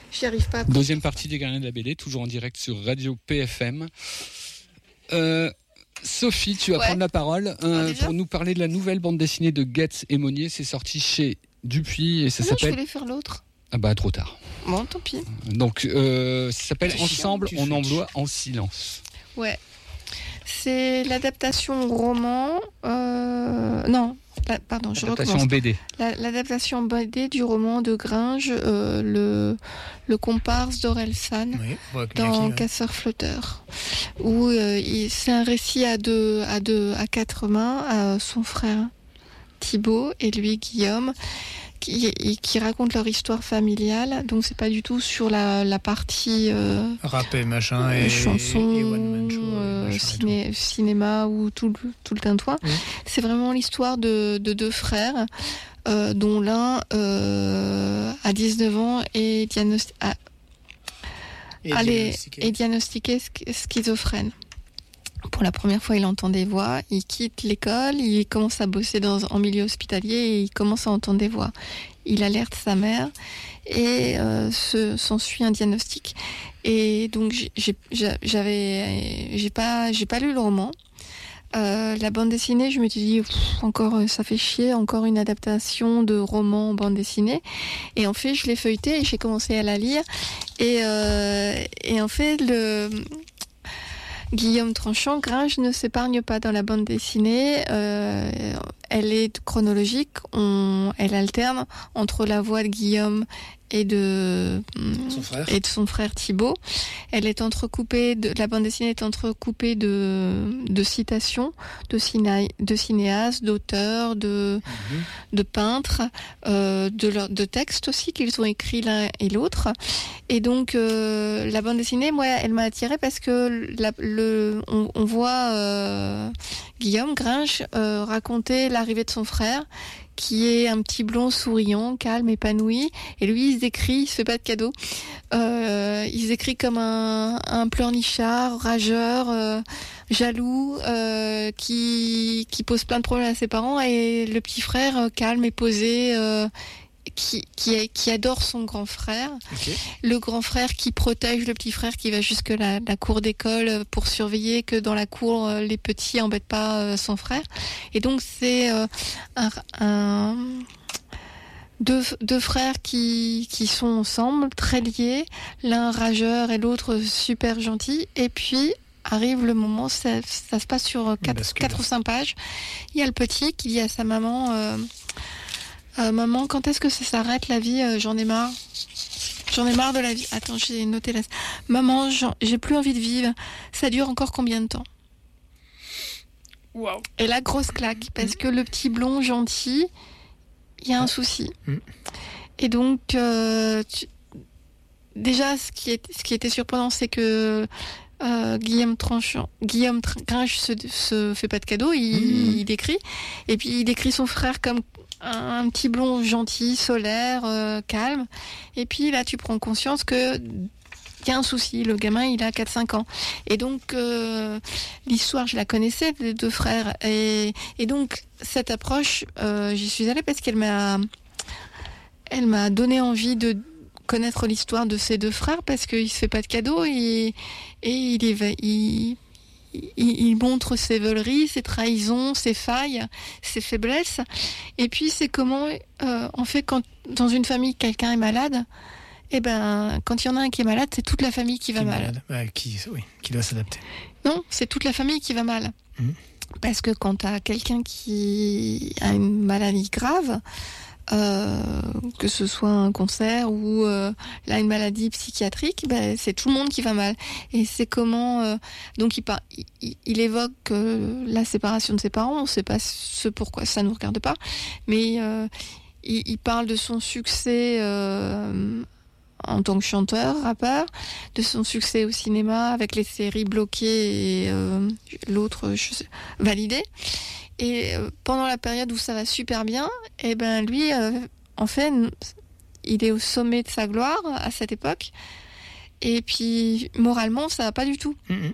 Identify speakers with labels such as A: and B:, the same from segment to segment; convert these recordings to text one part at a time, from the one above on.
A: J'y arrive pas.
B: Deuxième partie des Gardiens de la BD, toujours en direct sur Radio PFM. Sophie, tu vas prendre la parole pour nous parler de la nouvelle bande dessinée de Getz et Monnier. C'est sorti chez Dupuis et ça s'appelle...
A: je voulais faire l'autre.
B: Ah bah trop tard.
A: Bon, tant pis.
B: Donc ça s'appelle Ensemble, on emploie en silence.
A: Ouais. C'est l'adaptation roman... Non, pardon, je recommence.
B: L'adaptation BD.
A: L'adaptation BD du roman de Gringe, le comparse d'Orelsan, dans Casseur-Flotteur, où c'est un récit à quatre mains, à son frère Thibaut et lui Guillaume, qui racontent leur histoire familiale. Donc c'est pas du tout sur la partie
C: rap et machin et
A: chanson
C: et one man show,
A: cinéma ou tout le tintouin. C'est vraiment l'histoire de deux frères dont l'un a 19 ans et diagnostiqué schizophrène. Pour la première fois, il entend des voix, il quitte l'école, il commence à bosser en milieu hospitalier et il commence à entendre des voix. Il alerte sa mère et s'ensuit un diagnostic. Et donc, j'ai pas lu le roman. La bande dessinée, je me suis dit, encore, ça fait chier, encore une adaptation de roman en bande dessinée. Et en fait, je l'ai feuilleté et j'ai commencé à la lire. Et en fait, Guillaume Tranchant, Gringe ne s'épargne pas dans la bande dessinée. Elle est chronologique. Elle alterne entre la voix de Guillaume et de son frère Thibaut. Elle est entrecoupée la bande dessinée est entrecoupée de citations de cinéastes, d'auteurs, de peintres, de textes aussi qu'ils ont écrits l'un et l'autre. Et donc la bande dessinée, moi, elle m'a attirée parce que on voit Guillaume Gringe raconter l'arrivée de son frère, qui est un petit blond souriant, calme, épanoui. Et lui, il se fait pas de cadeaux. Il se décrit comme un pleurnichard, rageur, jaloux, qui pose plein de problèmes à ses parents. Et le petit frère, calme et posé, qui adore son grand frère. Okay. Le grand frère qui protège le petit frère, qui va jusque la cour d'école pour surveiller que dans la cour les petits embêtent pas son frère. Et donc c'est deux frères qui sont ensemble, très liés, l'un rageur et l'autre super gentil. Et puis arrive le moment, ça se passe sur 4 ou 5 pages. Il y a le petit qui dit à sa maman maman, quand est-ce que ça s'arrête la vie? J'en ai marre. J'en ai marre de la vie. Attends, j'ai noté là. Maman, j'ai plus envie de vivre. Ça dure encore combien de temps?
C: Wow.
A: Et là, grosse claque, parce que le petit blond gentil, il y a un souci. Et donc, déjà, ce qui était surprenant, c'est que Guillaume Gringe se fait pas de cadeau, il décrit. Et puis, il décrit son frère comme un petit blond gentil, solaire, calme. Et puis là, tu prends conscience que y a un souci. Le gamin, il a 4-5 ans. Et donc, l'histoire, je la connaissais, des deux frères. Et donc, cette approche, j'y suis allée parce qu'elle m'a donné envie de connaître l'histoire de ces deux frères, parce qu'il se fait pas de cadeaux et il montre ses veuleries, ses trahisons, ses failles, ses faiblesses. Et puis c'est comment, en fait, quand dans une famille quelqu'un est malade, et ben quand il y en a un qui est malade, c'est toute la famille qui va mal.
C: Qui doit s'adapter.
A: Non, c'est toute la famille qui va mal. Parce que quand tu as quelqu'un qui a une maladie grave, que ce soit un cancer ou là une maladie psychiatrique, c'est tout le monde qui va mal. Et c'est comment donc il évoque la séparation de ses parents. On ne sait pas ce pourquoi, ça nous regarde pas, mais il parle de son succès en tant que chanteur, rappeur, de son succès au cinéma avec les séries bloquées et l'autre validée. Et pendant la période où ça va super bien, et ben lui, en fait, il est au sommet de sa gloire à cette époque. Et puis moralement, ça va pas du tout.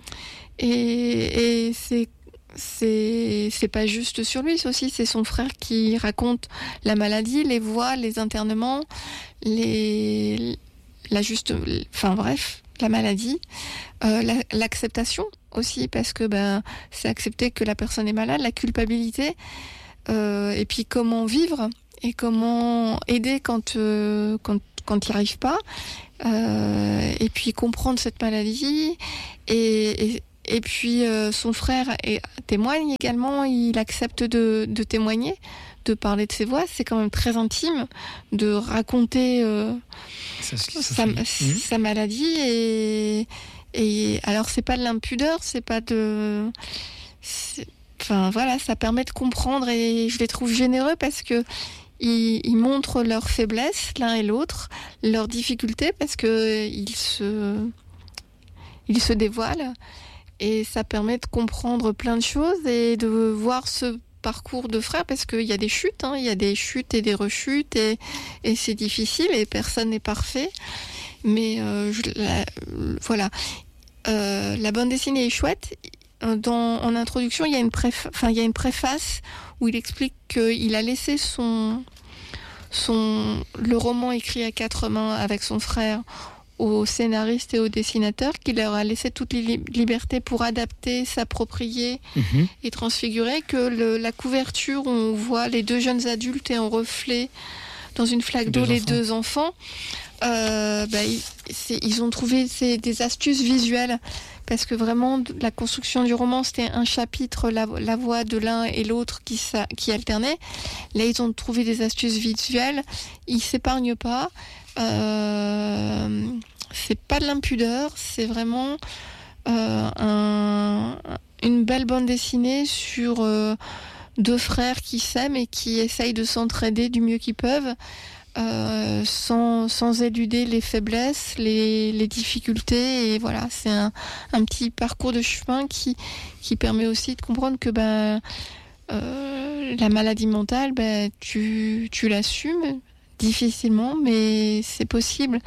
A: Et c'est pas juste sur lui, c'est son frère qui raconte la maladie, les voix, les internements, la maladie, l'acceptation aussi, parce que c'est accepter que la personne est malade, la culpabilité, et puis comment vivre et comment aider quand il n'y arrive pas, et puis comprendre cette maladie, et puis son frère témoigne également, il accepte de témoigner, de parler de ses voix, c'est quand même très intime de raconter sa maladie, et alors c'est pas de l'impudeur, ça permet de comprendre, et je les trouve généreux parce que ils montrent leurs faiblesses l'un et l'autre, leurs difficultés, parce que ils se dévoilent, et ça permet de comprendre plein de choses et de voir ce parcours de frères, parce qu'il y a des chutes, il y a des chutes et des rechutes, et c'est difficile, et personne n'est parfait, mais voilà. La bande dessinée est chouette. En introduction, il y a une préface où il explique qu'il a laissé le roman écrit à 4 mains avec son frère aux scénaristes et aux dessinateurs, qui leur a laissé toute liberté pour adapter, s'approprier et transfigurer, que la couverture où on voit les 2 jeunes adultes et en reflet dans une flaque d'eau les 2 enfants, ils ont trouvé des astuces visuelles, parce que vraiment la construction du roman, c'était un chapitre, la voix de l'un et l'autre qui alternait. Là, ils ont trouvé des astuces visuelles, ils s'épargnent pas. C'est pas de l'impudeur, c'est vraiment une belle bande dessinée sur 2 frères qui s'aiment et qui essayent de s'entraider du mieux qu'ils peuvent, sans éluder les faiblesses, les difficultés, et voilà, c'est un petit parcours de chemin qui permet aussi de comprendre que la maladie mentale, tu l'assumes difficilement, mais c'est possible,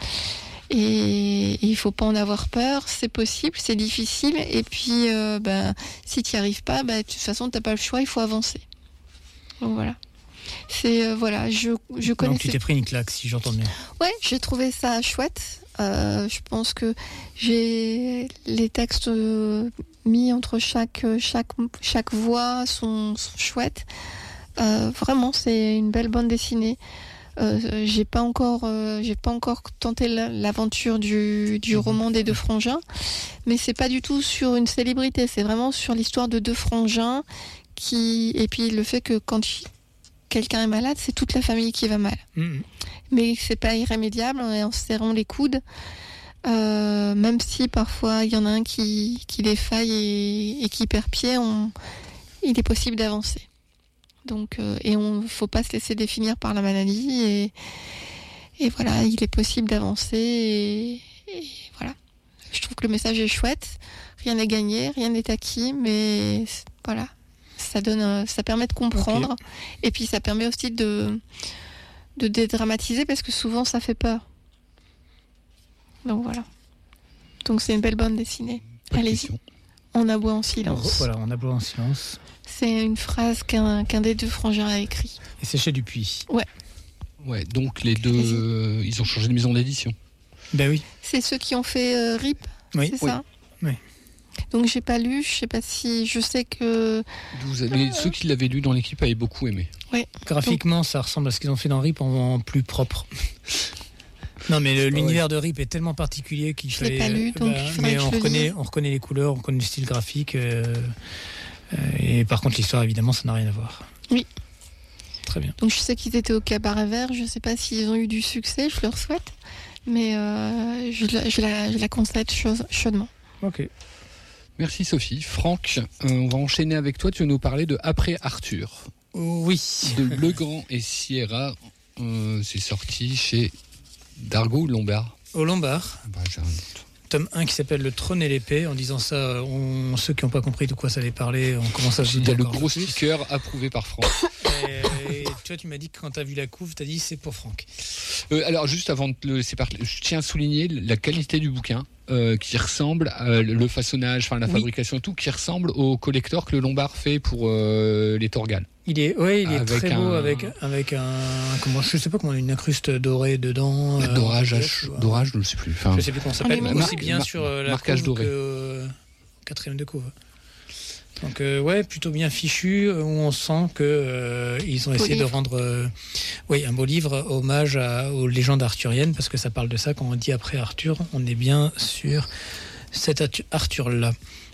A: et il faut pas en avoir peur, c'est possible, c'est difficile, et puis si tu n'y arrives pas, de toute façon t'as pas le choix, il faut avancer. Donc voilà. C'est je connais.
C: Donc tu t'es pris une claque, si j'entends bien.
A: Ouais, j'ai trouvé ça chouette. Je pense que j'ai les textes mis entre chaque voix sont chouettes. Vraiment, c'est une belle bande dessinée. J'ai pas encore tenté l'aventure du roman des 2 frangins, mais c'est pas du tout sur une célébrité. C'est vraiment sur l'histoire de 2 frangins et puis le fait que quand quelqu'un est malade, c'est toute la famille qui va mal. Mais c'est pas irrémédiable, en se serrant les coudes, même si parfois il y en a un qui défaille et qui perd pied, il est possible d'avancer. Donc, et on faut pas se laisser définir par la maladie, et voilà, il est possible d'avancer, et voilà. Je trouve que le message est chouette, rien n'est gagné, rien n'est acquis, mais voilà. Ça permet de comprendre, et puis ça permet aussi de dédramatiser, parce que souvent ça fait peur. Donc voilà. Donc c'est une belle bande dessinée. Allez-y. On aboie en silence.
C: Voilà, on aboie en silence.
A: C'est une phrase qu'un des 2 frangins a écrit.
C: Et c'est chez Dupuis.
B: Ouais, donc les 2, ils ont changé de maison d'édition.
C: Ben oui.
A: C'est ceux qui ont fait RIP, c'est ça ?
C: Oui.
A: Donc j'ai pas lu, je sais pas si, je sais que
B: ceux qui l'avaient lu dans l'équipe avaient beaucoup aimé.
A: Ouais.
C: Graphiquement, ça ressemble à ce qu'ils ont fait dans RIP en plus propre. Non, mais l'univers de RIP est tellement particulier qu'il fallait.
A: Je l'ai pas lu, donc
C: mais on reconnaît les couleurs, on connaît le style graphique, et par contre l'histoire, évidemment, ça n'a rien à voir.
A: Oui.
C: Très bien.
A: Donc je sais qu'ils étaient au Cabaret Vert, je sais pas s'ils ont eu du succès, je leur souhaite, mais je la constate chaudement.
C: Ok.
B: Merci Sophie. Franck, on va enchaîner avec toi. Tu vas nous parler de Après Arthur.
C: Oui.
B: De Legrand et Sierra. C'est sorti chez Dargaud ou Lombard ?
C: Au Lombard.
B: J'ai un doute.
C: Tome 1 qui s'appelle Le Trône et l'épée. En disant ça, ceux qui n'ont pas compris de quoi ça allait parler, on commence à se dire.
B: Il y a le gros sticker approuvé par Franck.
C: toi, tu m'as dit que quand tu as vu la couve, tu as dit c'est pour Franck.
B: Alors, juste avant de le laisser parler, je tiens à souligner la qualité du bouquin. Qui ressemble le façonnage, enfin la fabrication et tout, qui ressemble au collector que le Lombard fait pour les Torgal.
C: Il est très beau avec je sais pas comment, une incruste dorée dedans.
B: Dorage, je ne sais plus. Enfin,
C: je sais plus comment ça s'appelle, aussi bien sur la
B: marquage doré.
C: Que quatrième de couve. Donc plutôt bien fichu, où on sent que ils ont essayé de rendre un beau livre hommage aux légendes arthuriennes, parce que ça parle de ça. Quand on dit après Arthur, on est bien sur cet Arthur-là.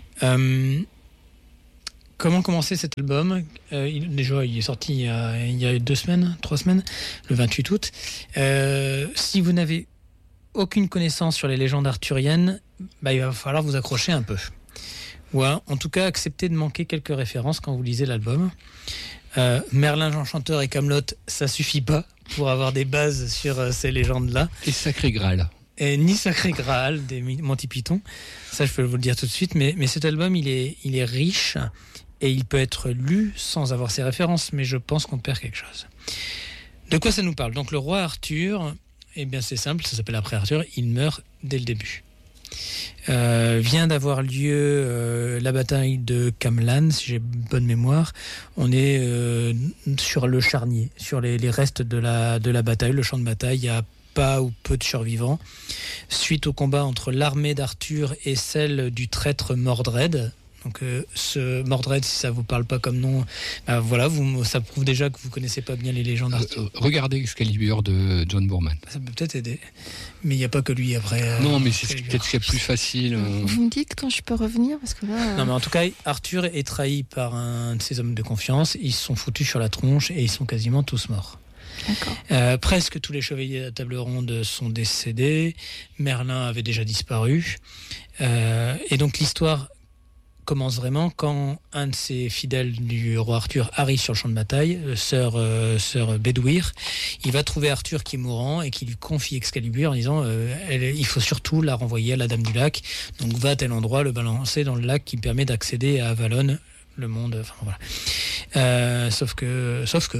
C: Comment commencer cet album ? Il est sorti il y a 3 semaines, le 28 août. Si vous n'avez aucune connaissance sur les légendes arthuriennes, il va falloir vous accrocher un peu. Ou en tout cas accepter de manquer quelques références quand vous lisez l'album. Merlin l'Enchanteur et Camelot, ça suffit pas pour avoir des bases sur ces légendes-là.
B: Et Sacré Graal.
C: Et ni Sacré Graal des Monty Python, ça je peux vous le dire tout de suite, mais cet album il est riche et il peut être lu sans avoir ces références, mais je pense qu'on perd quelque chose. De quoi ça nous parle ? Donc le roi Arthur, c'est simple, ça s'appelle après Arthur, il meurt dès le début. Vient d'avoir lieu la bataille de Camlan, si j'ai bonne mémoire. On est sur le charnier, sur les restes de la bataille, le champ de bataille. Il y a pas ou peu de survivants. Suite au combat entre l'armée d'Arthur et celle du traître Mordred. Donc ce Mordred, si ça vous parle pas comme nom, ça prouve déjà que vous connaissez pas bien les légendes d'Arthur.
B: Regardez Excalibur de John Boorman.
C: Ça peut peut-être aider, mais il n'y a pas que lui après.
B: Non, mais c'est peut-être ce qui est plus facile.
A: Vous me dites quand je peux revenir, parce que là.
C: Non, mais en tout cas, Arthur est trahi par un de ses hommes de confiance. Ils se sont foutus sur la tronche et ils sont quasiment tous morts.
A: D'accord.
C: Presque tous les chevaliers de la table ronde sont décédés. Merlin avait déjà disparu. Et donc l'histoire commence vraiment quand un de ces fidèles du roi Arthur arrive sur le champ de bataille, sœur Bedwyr. Il va trouver Arthur qui est mourant et qui lui confie Excalibur en disant il faut surtout la renvoyer à la Dame du Lac. Donc va à tel endroit, le balancer dans le lac qui permet d'accéder à Avalon, le monde. Enfin voilà. Sauf que,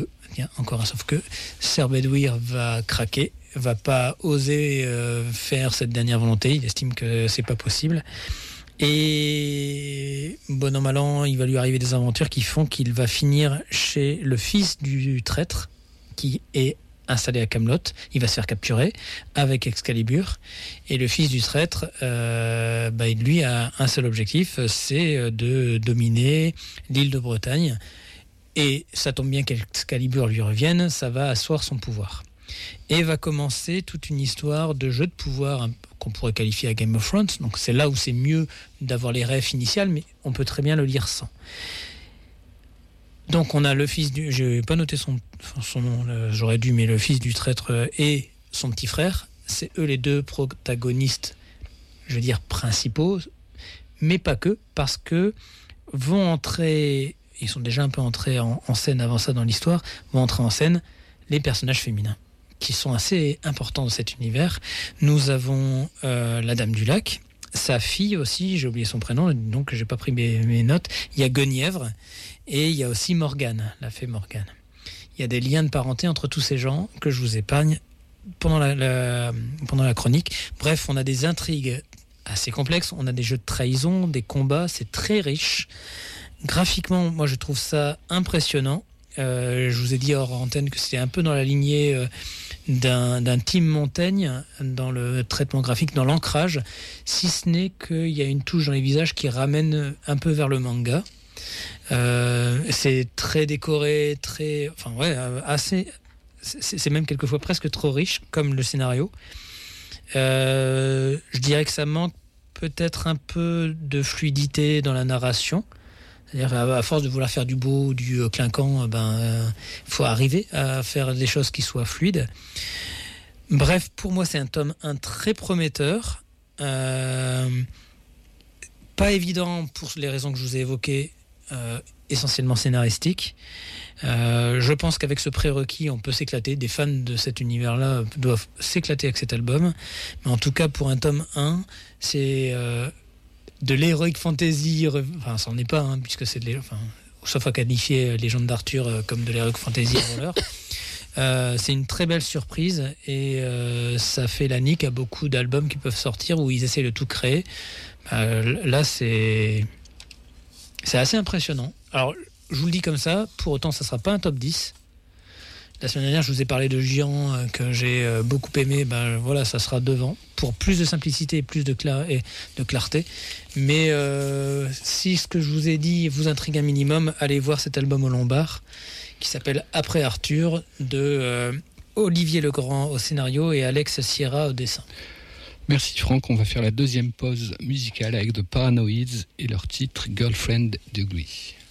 C: sœur Bedwyr va craquer, va pas oser faire cette dernière volonté. Il estime que c'est pas possible. Et bon an mal an, il va lui arriver des aventures qui font qu'il va finir chez le fils du traître qui est installé à Camelot. Il va se faire capturer avec Excalibur. Et le fils du traître, lui a un seul objectif, c'est de dominer l'île de Bretagne. Et ça tombe bien qu'Excalibur lui revienne, ça va asseoir son pouvoir. Et va commencer toute une histoire de jeu de pouvoir qu'on pourrait qualifier à Game of Thrones. Donc c'est là où c'est mieux d'avoir les refs initiales, mais on peut très bien le lire sans. Donc on a le fils du... Je n'ai pas noté son nom, j'aurais dû, mais le fils du traître et son petit frère, c'est eux les deux protagonistes, je veux dire principaux, mais pas que, parce que vont entrer, ils sont déjà un peu entrés en scène avant ça dans l'histoire, vont entrer en scène les personnages féminins, qui sont assez importants dans cet univers. Nous avons la Dame du Lac, sa fille aussi, j'ai oublié son prénom, donc j'ai pas pris mes notes. Il y a Guenièvre et il y a aussi Morgane, la fée Morgane. Il y a des liens de parenté entre tous ces gens que je vous épargne pendant la chronique. Bref, on a des intrigues assez complexes, on a des jeux de trahison, des combats, c'est très riche. Graphiquement, moi je trouve ça impressionnant. Je vous ai dit hors antenne que c'était un peu dans la lignée d'un Team Montaigne dans le traitement graphique, dans l'ancrage, si ce n'est qu'il y a une touche dans les visages qui ramène un peu vers le manga. C'est très décoré, assez. C'est même quelquefois presque trop riche comme le scénario. Je dirais que ça manque peut-être un peu de fluidité dans la narration. C'est-à-dire, à force de vouloir faire du beau, du clinquant, faut arriver à faire des choses qui soient fluides. Bref, pour moi, c'est un tome 1 très prometteur. Pas évident pour les raisons que je vous ai évoquées, essentiellement scénaristiques. Je pense qu'avec ce prérequis, on peut s'éclater. Des fans de cet univers-là doivent s'éclater avec cet album. Mais en tout cas, pour un tome 1, c'est... de l'heroic fantasy, ça n'en est pas, puisque c'est sauf à qualifier Légende d'Arthur comme de l'heroic fantasy avant l'heure. C'est une très belle surprise et ça fait la nique à beaucoup d'albums qui peuvent sortir où ils essaient de tout créer. Là, c'est assez impressionnant. Alors, je vous le dis comme ça, pour autant, ça ne sera pas un top 10. La semaine dernière, je vous ai parlé de Giant que j'ai beaucoup aimé. Voilà, ça sera devant pour plus de simplicité et plus de clarté. Mais si ce que je vous ai dit vous intrigue un minimum, allez voir cet album au Lombard qui s'appelle Après Arthur de Olivier Legrand au scénario et Alex Sierra au dessin.
B: Merci Franck, on va faire la deuxième pause musicale avec The Paranoids et leur titre Girlfriend Degree.